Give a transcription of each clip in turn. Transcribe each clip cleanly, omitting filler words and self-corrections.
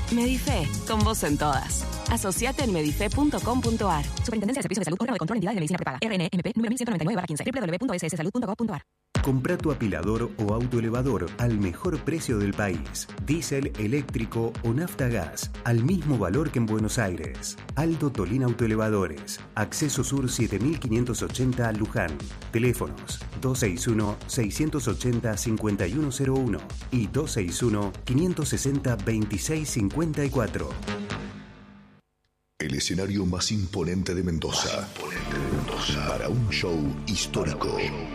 Medife, con vos en todas. Asociate en medife.com.ar. Superintendencia de Servicios de Salud, órgano de control, entidades de medicina prepaga. RNMP, número 1199/15, www.sssalud.gov.ar. Comprá tu apilador o autoelevador al mejor precio del país. Diésel, eléctrico o nafta gas, al mismo valor que en Buenos Aires. Aldo Tolín Autoelevadores. Acceso Sur 7580 Luján. Teléfonos 261-680-5101 y 261-560-2654. El escenario más imponente de Mendoza. Para un show histórico.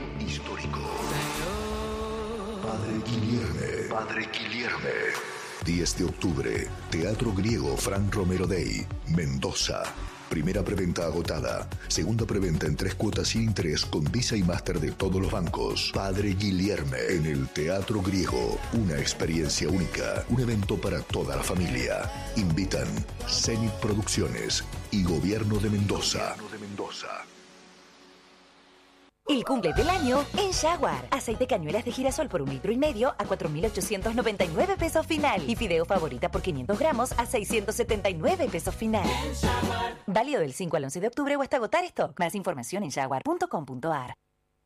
Padre Guilherme. 10 de octubre, Teatro Griego Fran Romero Day, Mendoza. Primera preventa agotada. Segunda preventa en 3 cuotas sin interés con Visa y Master de todos los bancos. Padre Guilherme en el Teatro Griego. Una experiencia única. Un evento para toda la familia. Invitan Zenit Producciones y Gobierno de Mendoza. El cumple del año en Jaguar. Aceite cañuelas de girasol por 1,5 litros a 4.899 pesos final. Y fideo favorita por 500 gramos a 679 pesos final. Válido del 5 al 11 de octubre o hasta agotar stock. Más información en jaguar.com.ar.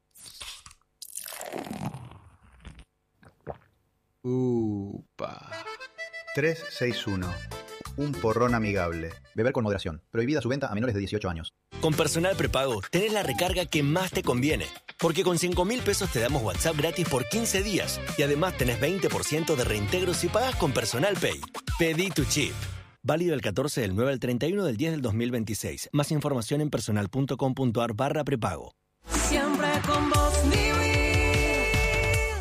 Upa. 361. Un porrón amigable. Beber con moderación. Prohibida su venta a menores de 18 años. Con Personal Prepago tenés la recarga que más te conviene. Porque con 5.000 pesos te damos WhatsApp gratis por 15 días. Y además tenés 20% de reintegro si pagas con Personal Pay. Pedí tu chip. Válido el 14 del 9 al 31 del 10 del 2026. Más información en personal.com.ar/prepago. Siempre con vos, mi vida.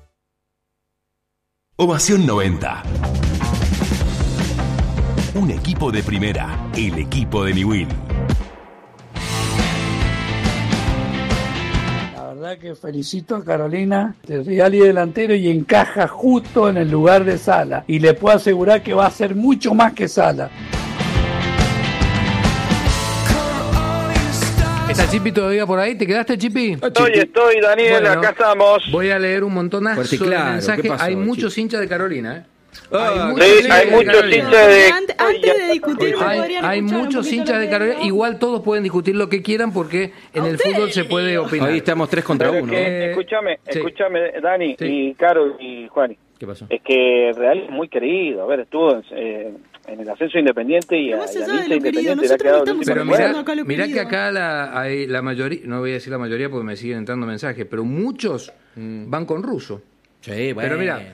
Ovación 90. Un equipo de primera, el equipo de Niwil. La verdad que felicito a Carolina, de Reali delantero y encaja justo en el lugar de Sala. Y le puedo asegurar que va a ser mucho más que Sala. ¿Está Chipi todavía por ahí? ¿Te quedaste, Chipi? Estoy, Daniel, Bueno, acá estamos. Voy a leer un montonazo de mensajes. Hay muchos hinchas de Carolina, ¿eh? Hay muchos hinchas de... Antes de discutir, hay muchos hinchas de Carolina. Igual todos pueden discutir lo que quieran porque en el fútbol se puede opinar. Ahí estamos 3 contra 1. Escúchame, Dani, y Caro y Juani. ¿Qué pasó? Es que Real es muy querido. A ver, estuvo en el ascenso Independiente y a la lista Independiente le ha quedado el último. Pero mirá que acá hay la mayoría, no voy a decir la mayoría porque me siguen entrando mensajes, pero muchos van con Russo. Sí, bueno. Pero mira...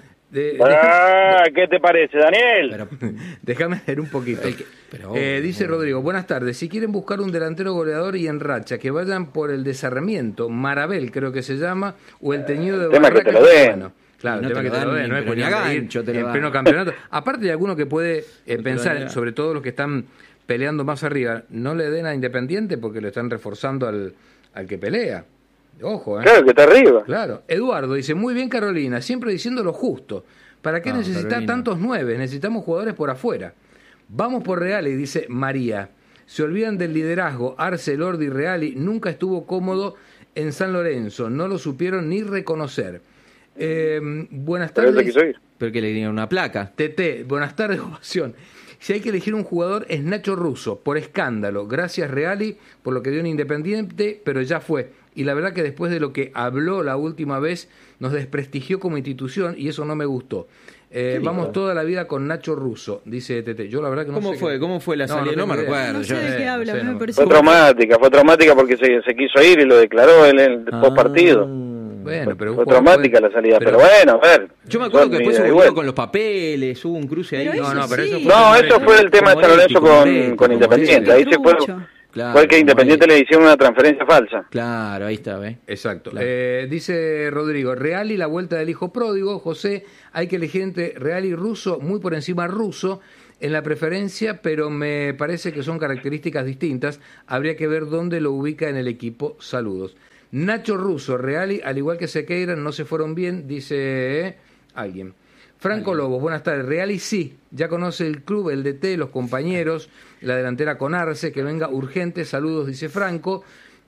¿Qué te parece, Daniel? Déjame leer un poquito. Dice Rodrigo, buenas tardes. Si quieren buscar un delantero goleador y en racha, que vayan por el de Sarmiento, Marabel creo que se llama, o el teñido de Barraca. Que te lo den. Bueno, claro, no el tema que te lo den, no es ni a gancho en pleno campeonato. Aparte de alguno que puede pensar, sobre todo los que están peleando más arriba, no le den a Independiente porque lo están reforzando al que pelea. Ojo, Claro, que está arriba. Claro. Eduardo dice, muy bien Carolina, siempre diciendo lo justo. ¿Para qué necesitar tantos 9? Necesitamos jugadores por afuera. Vamos por Reali, dice María. Se olvidan del liderazgo. Arce, Lordi, Reali nunca estuvo cómodo en San Lorenzo. No lo supieron ni reconocer. Buenas tardes. Pero que le dieron una placa. Tete, buenas tardes, ovación. Si hay que elegir un jugador es Nacho Russo, por escándalo. Gracias Reali por lo que dio en Independiente, pero ya fue. Y la verdad que después de lo que habló la última vez, nos desprestigió como institución y eso no me gustó. Vamos toda la vida con Nacho Russo, dice Tete. Yo la verdad que no sé. ¿Cómo fue la salida? No me recuerdo. No sé de qué habla, me parece. Fue traumática porque se quiso ir y lo declaró en el postpartido. Bueno, pero fue traumática la salida, pero bueno, a ver. Yo me acuerdo que después se volvió con los papeles, hubo un cruce ahí. Eso fue el tema de San Lorenzo con Independiente. Ahí se fue. Claro, fue que Independiente le hicieron una transferencia falsa. Claro, ahí está, ¿ves? Exacto. Claro. Dice Rodrigo, Real y la vuelta del hijo pródigo. José, hay que elegir entre Real y Russo, muy por encima Russo en la preferencia, pero me parece que son características distintas. Habría que ver dónde lo ubica en el equipo. Saludos. Nacho Russo, Real, al igual que Sequeira, no se fueron bien, dice alguien. Franco Lobos, buenas tardes. Reali sí, ya conoce el club, el DT, los compañeros, la delantera con Arce, que venga urgente, saludos, dice Franco.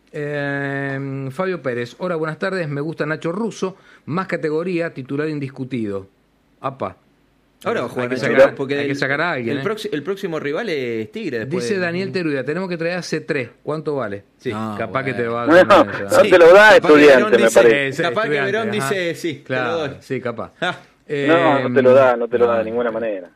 Fabio Pérez, hola, buenas tardes, me gusta Nacho Russo, más categoría, titular indiscutido. Apa. Ahora va a jugar hay que sacar a alguien. El próximo rival es Tigre. Dice Daniel Teruya, tenemos que traer a C3. ¿Cuánto vale? Sí, capaz que te lo va a dar. No te lo da estudiante, me parece. Capaz que Verón dice, sí, claro, te lo doy. Sí, capaz. No te lo da de ninguna manera.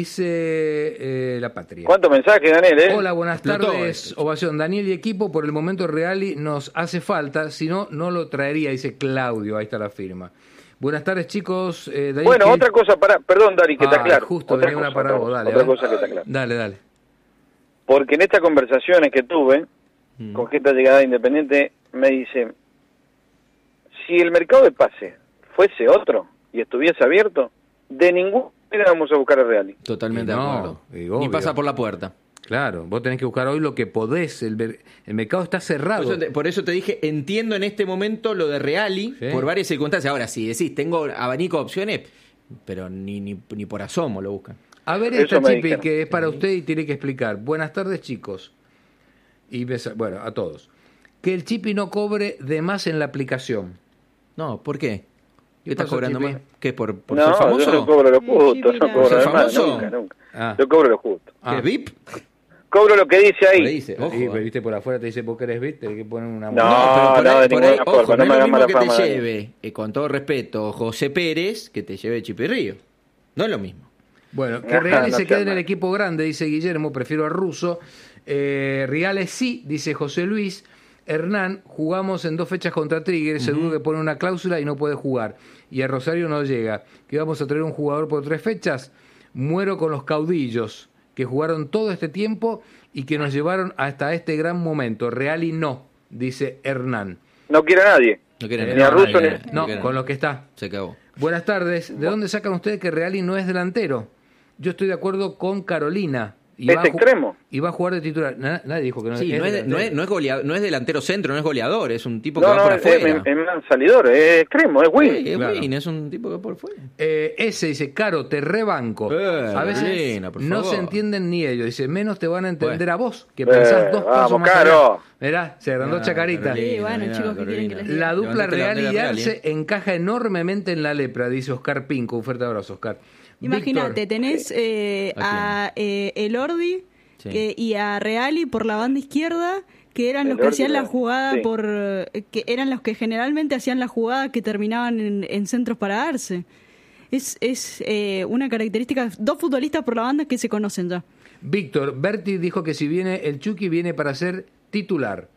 Dice La Patria. ¿Cuántos mensajes, Daniel? Hola, buenas tardes. Ovación. Daniel y equipo, por el momento Reali nos hace falta, si no, no lo traería, dice Claudio. Ahí está la firma. Buenas tardes, chicos. Bueno, otra cosa perdón, Dari, que está claro. Justo otra venía una para vos, dale. Otra cosa que está claro. Dale. Porque en estas conversaciones que tuve con gente llegada Independiente, me dice, si el mercado de pase fuese otro y estuviese abierto, de ninguna manera vamos a buscar a Reali. Totalmente de acuerdo. Ni pasa por la puerta. Claro, vos tenés que buscar hoy lo que podés. El mercado está cerrado. Por eso te dije, entiendo en este momento lo de Reali, por varias circunstancias. Ahora, si decís, tengo abanico de opciones, pero ni por asomo lo buscan. A ver esta, Chipi, que es para usted y tiene que explicar. Buenas tardes, chicos. Y bueno, a todos. Que el Chipi no cobre de más en la aplicación. No, ¿por qué? ¿Qué estás cobrando más? ¿Qué? ¿Por no, ser famoso? Yo no cobro lo justo, no cobro ¿Ser de famoso? Más, nunca. Yo cobro lo justo. ¿Es VIP? Cobro lo que dice ahí. Dice, ojo, pero viste por afuera te dice vos que eres VIP, tenés que poner una... No, de ninguna forma, ojo, no me hagas mala que fama. Te lleve, con todo respeto, José Pérez, que te lleve Chipirrío. No es lo mismo. Bueno, que Reales se quede en el equipo grande, dice Guillermo, prefiero a Russo. Reales sí, dice José Luis. Hernán, jugamos en 2 fechas contra Tigre, seguro que pone una cláusula y no puede jugar. Y a Rosario no llega. ¿Que vamos a traer un jugador por 3 fechas? Muero con los caudillos, que jugaron todo este tiempo y que nos llevaron hasta este gran momento. Reali no, dice Hernán. No quiere a nadie. No quiere ni a Russo ni... No, con lo que está. Se acabó. Buenas tardes. ¿De dónde sacan ustedes que Reali no es delantero? Yo estoy de acuerdo con Carolina. ¿Es extremo? Y va a jugar de titular. Nadie dijo que no, sí, es goleador, no es delantero centro, no es goleador, es un tipo que va por afuera. Es salidor, es extremo, es win. Sí, es win, es un tipo que va por afuera. Ese dice, Caro, te rebanco. A veces Carolina, no se entienden ni ellos. Dice, menos te van a entender a vos, que pensás 2 pasos más allá. Mirá, se agrandó Chacarita. Sí, bueno, chicos, ¿qué quieren que les diga? La dupla Real y Arce encaja enormemente en la lepra, dice Oscar Pinco. Un fuerte abrazo, Oscar. Imagínate, tenés a Elordi y a Reali por la banda izquierda, que eran los que hacían la jugada que eran los que generalmente hacían la jugada que terminaban en centros para Arce. Es una característica, 2 futbolistas por la banda que se conocen ya. Víctor, Berti dijo que si viene el Chucky viene para ser titular.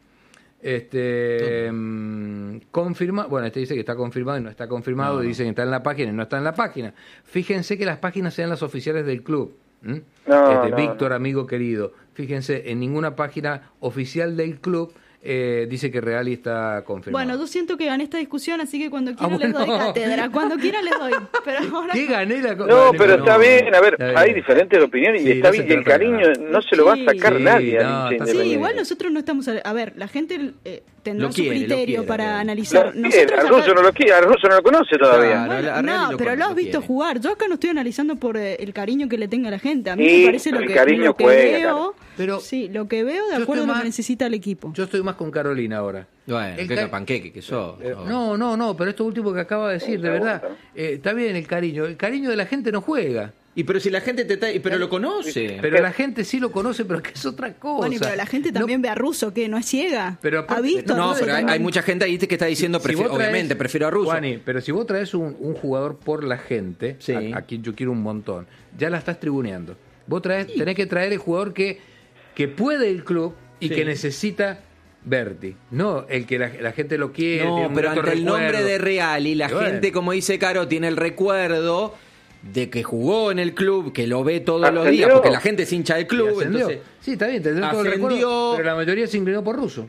Confirma, bueno, dice que está confirmado y no está confirmado, dicen que está en la página y no está en la página. Fíjense que las páginas sean las oficiales del club. Víctor, amigo querido, fíjense, en ninguna página oficial del club dice que Reali está confirmado. Bueno, yo siento que gané esta discusión, así que cuando quiera les doy cátedra, cuando quiera les doy. Pero ahora... ¿Qué gané la No, pero está bien, a ver, hay diferentes opiniones y está bien, y el cariño no se lo va a sacar nadie. Sí, igual nosotros no estamos... A ver, la gente tendrá su criterio para analizar. Al ruso no lo quiere, al ruso no lo conoce todavía. No, pero lo has visto jugar. Yo acá no estoy analizando por el cariño que le tenga a la gente. A mí me parece lo que veo... Pero sí, lo que veo de acuerdo a lo que necesita el equipo. Yo estoy más con Carolina ahora. Bueno, el panqueque que sos. No, pero esto último que acaba de decir, de verdad, está bien el cariño de la gente no juega. Y pero si la gente pero lo conoce. Pero la gente sí lo conoce, pero que es otra cosa. Bueno, pero la gente también ve a Russo, que no es ciega. Pero ha visto. No, pero hay mucha gente ahí que está diciendo, obviamente, prefiero a Russo. Juani, pero si vos traes un jugador por la gente, a quien yo quiero un montón, ya la estás tribuneando. Vos tenés que traer el jugador que puede el club y que necesita Berti. No, el que la gente lo quiere. No, pero ante el nombre de Reali, la gente, como dice Caro, tiene el recuerdo de que jugó en el club, que lo ve todos los días, porque la gente es hincha del club. Entonces, sí, está bien, tendrá todo el recuerdo, pero la mayoría se inclinó por Russo.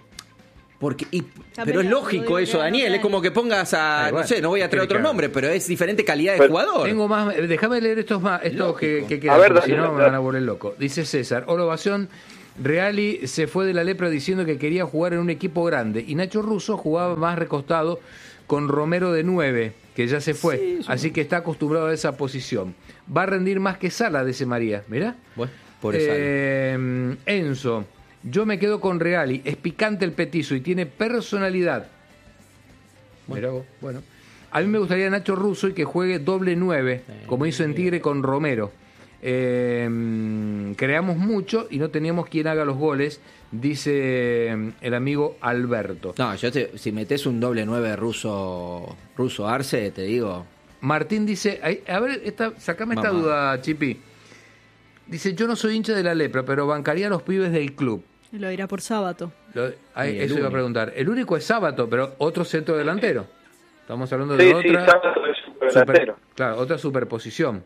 Pero es lógico eso, Daniel, es como que pongas no voy a traer otro nombre, pero es diferente calidad de jugador. Tengo más, déjame leer estos que quedan, si no me van a volver loco. Dice César, ovación, Reali se fue de la lepra diciendo que quería jugar en un equipo grande y Nacho Russo jugaba más recostado con Romero de 9, que ya se fue, así que está acostumbrado a esa posición. Va a rendir más que Sala, dice María, mirá. Bueno, por eso. Enzo, yo me quedo con Reali, es picante el petizo y tiene personalidad. Mirá vos, bueno. A mí me gustaría Nacho Russo y que juegue doble 9, como hizo en Tigre con Romero. Creamos mucho y no teníamos quien haga los goles, dice el amigo Alberto. No, si metes un doble 9 Russo Arce, te digo. Martín dice, a ver, sacame esta duda, Chipi. Dice, yo no soy hincha de la Lepra, pero bancaría a los pibes del club. Lo dirá por Sábato. Eso iba a preguntar. El único es Sábato, pero otro centro delantero. Estamos hablando de otra... Sábato es delantero. Claro, otra superposición.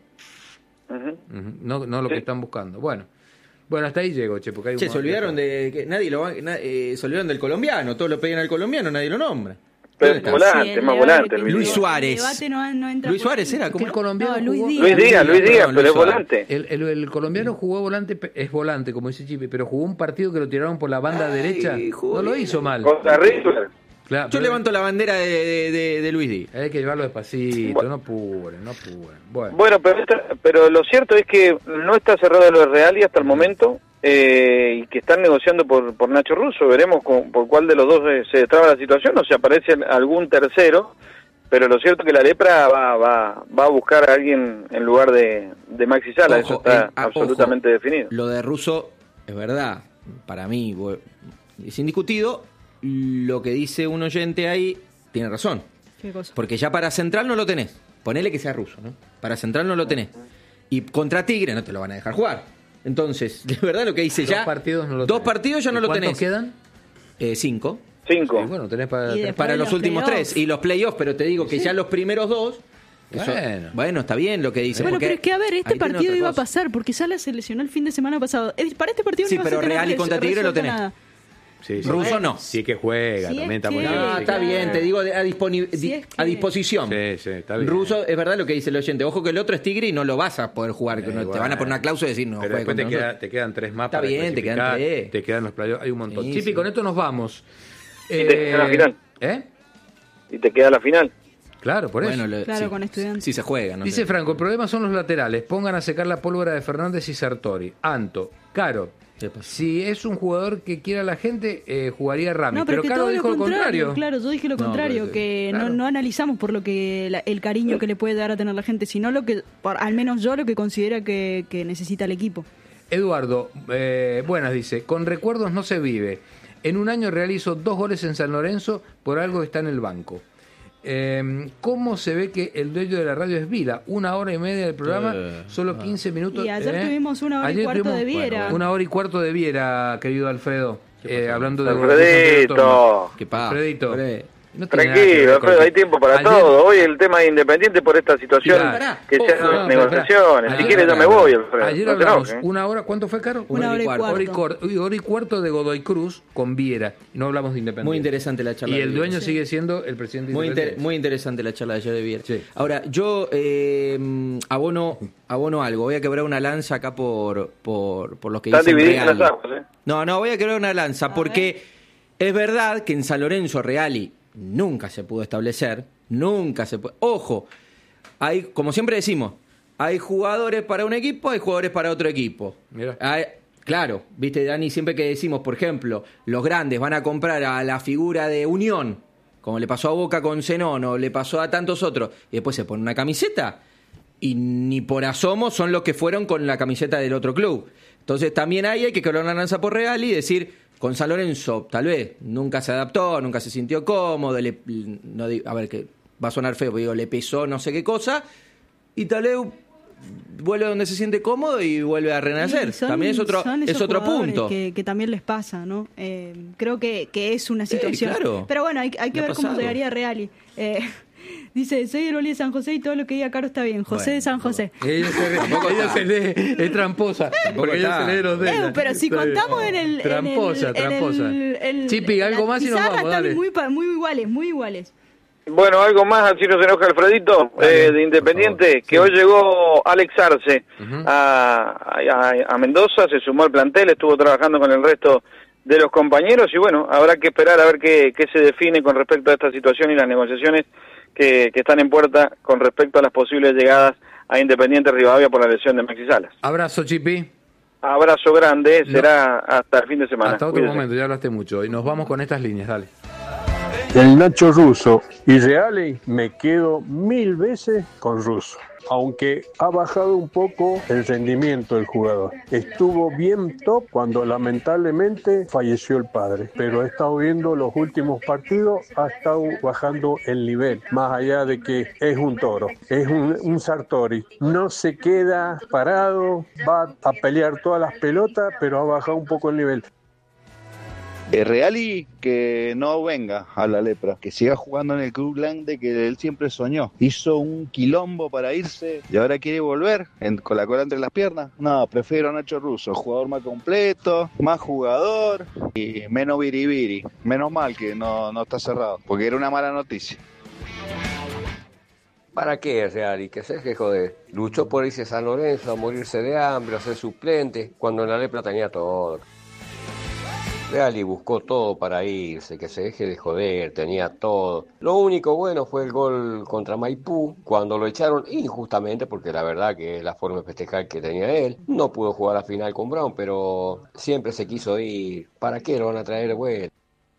No lo que están buscando. Bueno, hasta ahí llego, porque hay se olvidaron de que se olvidaron del colombiano, todos lo pedían al colombiano, nadie lo nombra. Pero es volante, más volante. Luis Suárez. Luis Suárez era como el colombiano. Luis Díaz, pero es volante. El colombiano jugó volante, es volante, como dice Chipi, pero jugó un partido que lo tiraron por la banda derecha. No lo hizo mal. Contra River. Claro, yo levanto la bandera de Luis Díaz. Hay que llevarlo despacito, no apuren. Bueno, pero lo cierto es que no está cerrado lo de Real y hasta el momento, y que están negociando por Nacho Russo. Veremos por cuál de los dos se destraba la situación o si aparece algún tercero, pero lo cierto es que la Lepra va a buscar a alguien en lugar de Maxi Sala. Eso está absolutamente definido. Lo de Russo es verdad, para mí es indiscutido. Lo que dice un oyente ahí tiene razón. ¿Qué cosa? Porque ya para Central no lo tenés. Ponele que sea Russo, ¿no? Para Central no lo tenés. Y contra Tigre no te lo van a dejar jugar. Entonces, de verdad lo que dice ya... Dos partidos ya no lo tenés. ¿Cuántos quedan? 5. 5. Bueno, tenés para los últimos 3. Y los playoffs, pero te digo que ya los primeros 2... Bueno, está bien lo que dice. Bueno, pero es que, a ver, este partido iba a pasar porque Sala se lesionó el fin de semana pasado. Para este partido no iba a pero Real y contra Tigre lo tenés. Nada. Sí, Russo no. Sí que juega, también está muy bien. Está bien, te digo a disposición. Sí, está bien. Russo, es verdad lo que dice el oyente. Ojo que el otro es Tigre y no lo vas a poder jugar. Te van a poner una cláusula y decir no. Pero después te quedan 3 más. Está bien, te quedan 3. Te quedan los playoffs, hay un montón. Sí, Chipi, con esto nos vamos. Y te queda la final. Y te queda la final. Claro, por eso. Claro, con Estudiantes. Si se juega. Dice Franco, el problema son los laterales. Pongan a secar la pólvora de Fernández y Sartori. Anto, Caro. Si es un jugador que quiera la gente, jugaría Rami. Pero Caro dijo lo contrario. Claro, yo dije lo contrario, que no analizamos por lo que el cariño que le puede dar a tener la gente, sino lo que, al menos yo, lo que considera que necesita el equipo. Eduardo, buenas, dice, con recuerdos no se vive. En un año realizó 2 goles en San Lorenzo, por algo está en el banco. ¿Cómo se ve que el dueño de la radio es Vila? 1 hora y media del programa, solo 15 minutos. Y ayer tuvimos 1 hora y cuarto de Viera. 1 hora y cuarto de Viera, querido Alfredo. Hablando de Alfredito. ¿Qué pasa? Alfredito. Tranquilo, Alfredo, hay tiempo para todo. Hoy el tema es Independiente por esta situación que se hacen negociaciones. Si quieres ya me voy, Alfredo. Ayer hablamos 1 hora, ¿cuánto fue, Caro? 1 hora y cuarto. 1 hora y cuarto de Godoy Cruz con Viera. Y no hablamos de Independiente. Muy interesante la charla. Y el dueño sigue siendo el presidente Independiente. Muy interesante la charla de ayer de Viera. Sí. Ahora, yo abono algo. Voy a quebrar una lanza acá por los que dicen Real. No, voy a quebrar una lanza porque es verdad que en San Lorenzo Reali nunca se pudo establecer, Ojo, como siempre decimos, hay jugadores para un equipo, hay jugadores para otro equipo. Claro, viste, Dani, siempre que decimos, por ejemplo, los grandes van a comprar a la figura de Unión, como le pasó a Boca con Zenón, o le pasó a tantos otros, y después se pone una camiseta, y ni por asomo son los que fueron con la camiseta del otro club. Entonces también hay que quebrar una lanza por Real y decir... Con San Lorenzo, tal vez, nunca se adaptó, nunca se sintió cómodo, a ver, que va a sonar feo, pero digo, le pesó no sé qué cosa, y tal vez vuelve donde se siente cómodo y vuelve a renacer. También es otro punto. Que también les pasa, ¿no? Creo que es una situación. Claro. Pero bueno, hay que ver cómo llegaría Reali. Dice, soy el Oli de San José y todo lo que diga Caro está bien. José de San José. Ella se lee, es tramposa. Porque ella se lee los dedos. Pero si contamos en el... Tramposa. Chipi, algo más y nos vamos, dale. Muy iguales. Bueno, algo más, así no se enoja Alfredito, de Independiente, que hoy llegó Alex Arce a Mendoza, se sumó al plantel, estuvo trabajando con el resto de los compañeros y bueno, habrá que esperar a ver qué se define con respecto a esta situación y las negociaciones que están en puerta con respecto a las posibles llegadas a Independiente Rivadavia por la lesión de Maxi Salas. Abrazo, Chipi. Abrazo grande, será hasta el fin de semana. Hasta otro momento, ya hablaste mucho. Y nos vamos con estas líneas, dale. El Nacho Russo y Reali, me quedo 1000 veces con Russo. Aunque ha bajado un poco el rendimiento del jugador. Estuvo bien top cuando lamentablemente falleció el padre, pero he estado viendo los últimos partidos, ha estado bajando el nivel, más allá de que es un toro, es un Sartori. No se queda parado, va a pelear todas las pelotas, pero ha bajado un poco el nivel. Reali que no venga a la Lepra, que siga jugando en el club grande que él siempre soñó. Hizo un quilombo para irse y ahora quiere volver con la cola entre las piernas. No, prefiero a Nacho Russo, jugador más completo, más jugador y menos biribiri. Menos mal que no está cerrado, porque era una mala noticia. ¿Para qué Reali? Que se deje joder. Luchó por irse a San Lorenzo, a morirse de hambre, a ser suplente, cuando en la Lepra tenía todo. Reali buscó todo para irse, que se deje de joder, tenía todo. Lo único bueno fue el gol contra Maipú, cuando lo echaron injustamente, porque la verdad que es la forma de festejar que tenía él. No pudo jugar la final con Brown, pero siempre se quiso ir. ¿Para qué lo van a traer de vuelta?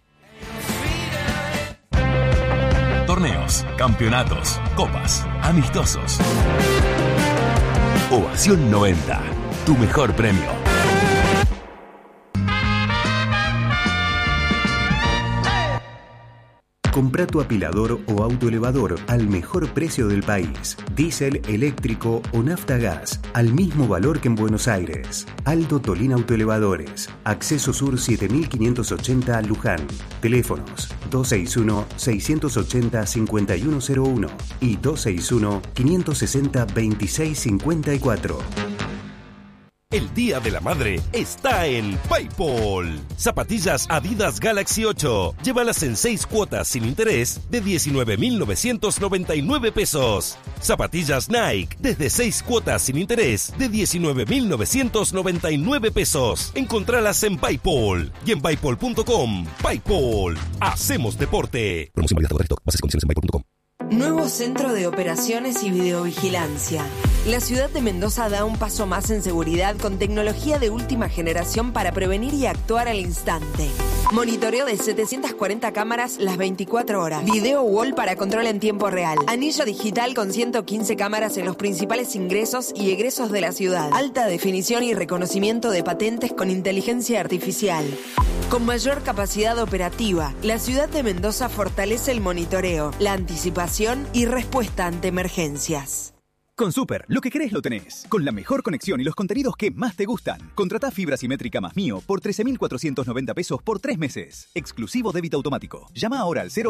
Torneos, campeonatos, copas, amistosos. Ovación 90, tu mejor premio. Compra tu apilador o autoelevador al mejor precio del país. Diésel, eléctrico o nafta gas, al mismo valor que en Buenos Aires. Aldo Tolina Autoelevadores. Acceso Sur 7580 Luján. Teléfonos 261-680-5101 y 261-560-2654. El Día de la Madre está en PayPal. Zapatillas Adidas Galaxy 8. Llévalas en 6 cuotas sin interés de 19.999 pesos. Zapatillas Nike desde 6 cuotas sin interés de 19.999 pesos. Encontralas en PayPal y en paypal.com. PayPal. Hacemos deporte. Promoción válida hasta agotar stock. Bases y condiciones en paypal.com. Nuevo Centro de Operaciones y Videovigilancia. La ciudad de Mendoza da un paso más en seguridad con tecnología de última generación para prevenir y actuar al instante. Monitoreo de 740 cámaras las 24 horas. Video wall para control en tiempo real. Anillo digital con 115 cámaras en los principales ingresos y egresos de la ciudad. Alta definición y reconocimiento de patentes con inteligencia artificial. Con mayor capacidad operativa, la ciudad de Mendoza fortalece el monitoreo, la anticipación y respuesta ante emergencias. Con Super, lo que querés lo tenés. Con la mejor conexión y los contenidos que más te gustan. Contratá fibra simétrica más Mío por 13.490 pesos por 3 meses. Exclusivo débito automático. Llama ahora al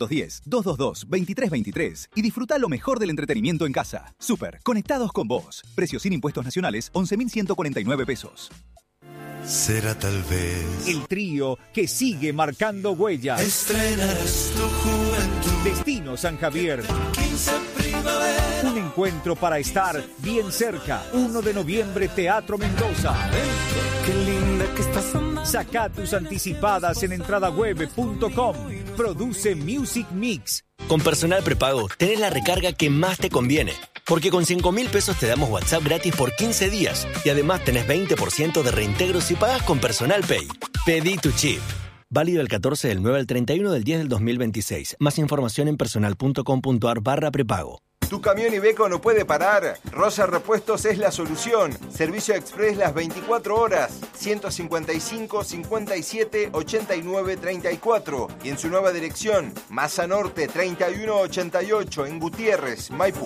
0810-222-2323 y disfruta lo mejor del entretenimiento en casa. Super, conectados con vos. Precio sin impuestos nacionales, 11.149 pesos. Será tal vez el trío que sigue marcando huellas. Estrenarás tu juventud. Destino San Javier. 15 primavera. Un encuentro para estar bien cerca. 1 de noviembre, Teatro Mendoza. Qué linda que estás. Sacá tus anticipadas en entradaweb.com. Produce Music Mix. Con Personal Prepago tenés la recarga que más te conviene. Porque con 5.000 pesos te damos WhatsApp gratis por 15 días. Y además tenés 20% de reintegro si pagas con Personal Pay. Pedí tu chip. Válido el 14 del 9 al 31 del 10 del 2026. Más información en personal.com.ar/prepago. Tu camión Iveco no puede parar. Rosa Repuestos es la solución. Servicio express las 24 horas. 155 57 89 34. Y en su nueva dirección, Masa Norte 3188 en Gutiérrez, Maipú.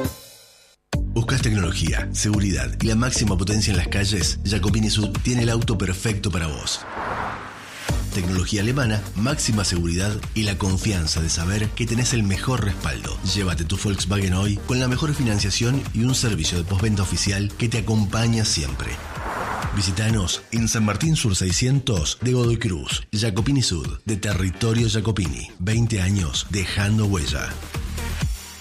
¿Buscas tecnología, seguridad y la máxima potencia en las calles? Jacopini Sud tiene el auto perfecto para vos. Tecnología alemana, máxima seguridad y la confianza de saber que tenés el mejor respaldo. Llévate tu Volkswagen hoy con la mejor financiación y un servicio de postventa oficial que te acompaña siempre. Visítanos en San Martín Sur 600 de Godoy Cruz. Jacopini Sud, de Territorio Jacopini. 20 años dejando huella.